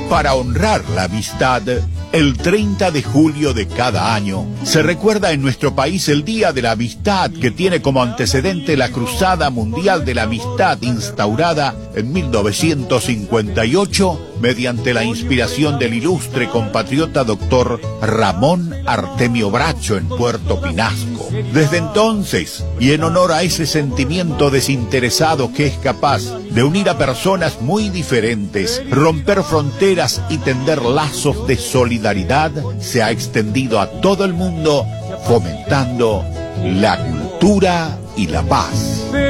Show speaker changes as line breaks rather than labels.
Para honrar la amistad, el 30 de julio de cada año se recuerda en nuestro país el Día de la Amistad, que tiene como antecedente la Cruzada Mundial de la Amistad instaurada en 1958 mediante la inspiración del ilustre compatriota doctor Ramón Artemio Bracho en Puerto Pinasco. Desde entonces, y en honor a ese sentimiento desinteresado que es capaz de unir a personas muy diferentes, romper fronteras y tender lazos de solidaridad, se ha extendido a todo el mundo, fomentando la cultura y la paz.